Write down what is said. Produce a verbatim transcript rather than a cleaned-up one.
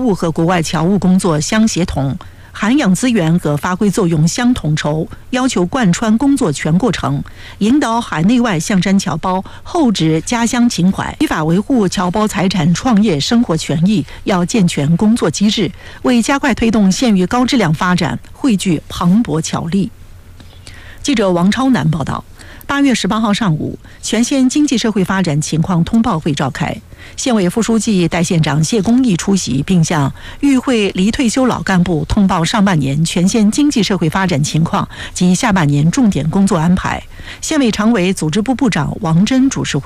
务和国外侨务工作相协同，涵养资源和发挥作用相统筹，要求贯穿工作全过程，引导海内外象山侨胞厚植家乡情怀，依法维护侨胞财产、创业、生活权益，要健全工作机制，为加快推动县域高质量发展汇聚磅礴侨力。记者王超南报道。八月十八号上午，全县经济社会发展情况通报会召开，县委副书记代县长谢公义出席，并向与会离退休老干部通报上半年全县经济社会发展情况及下半年重点工作安排。县委常委、组织部部长王真主持会。